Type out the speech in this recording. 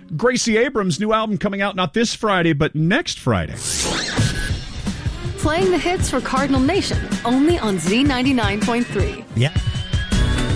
Gracie Abrams' new album coming out not this Friday, but next Friday. Playing the hits for Cardinal Nation, only on Z99.3. Yeah.